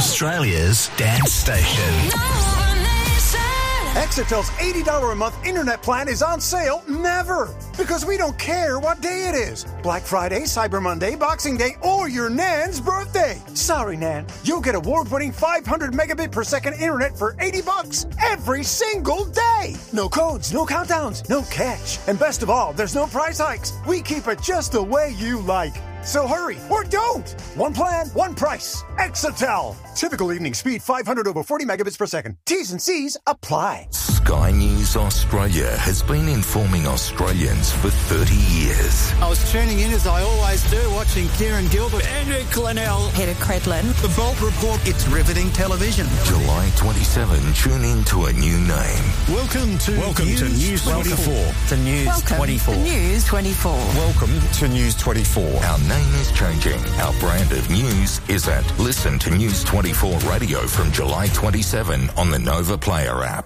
Australia's dance station. Exetel's $80 a month internet plan is on sale never, because we don't care what day it is. Black Friday, Cyber Monday, Boxing Day, or your Nan's birthday. Sorry, Nan. You'll get award-winning 500 megabit per second internet for $80 every single day. No codes, no countdowns, no catch. And best of all, there's no price hikes. We keep it just the way you like. So hurry, or don't! One plan, one price. Exetel. Typical evening speed 500 over 40 megabits per second. T's and C's apply. Sky News Australia has been informing Australians for 30 years. I was tuning in, as I always do, watching Kieran Gilbert, Andrew Clennell, Peter Credlin. The Bolt Report. It's riveting television. July 27, tune in to a new name. Welcome to News 24. To News 24. News 24. Welcome to News 24. Our name is changing. Our brand of news is at Listen to News 24 Radio from July 27 on the Nova Player app.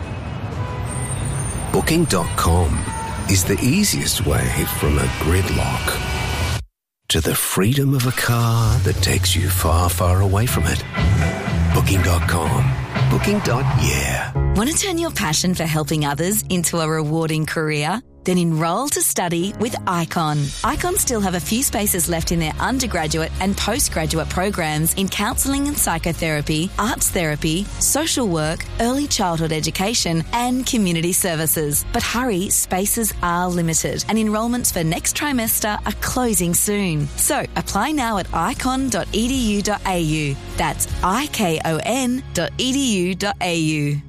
Booking.com is the easiest way from a gridlock to the freedom of a car that takes you far, far away from it. Booking.com. Booking.yeah. Want to turn your passion for helping others into a rewarding career? Then enroll to study with Icon. Icon still have a few spaces left in their undergraduate and postgraduate programs in counselling and psychotherapy, arts therapy, social work, early childhood education and community services. But hurry, spaces are limited and enrolments for next trimester are closing soon. So apply now at icon.edu.au. That's icon.edu.au.